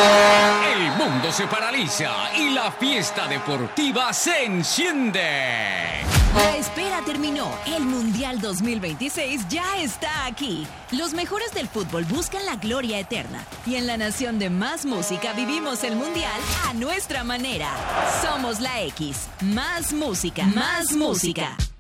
El mundo se paraliza y la fiesta deportiva se enciende. La espera terminó. El Mundial 2026 ya está aquí. Los mejores del fútbol buscan la gloria eterna. Y en la nación de Más Música vivimos el Mundial a nuestra manera. Somos la X. Más música. Más música.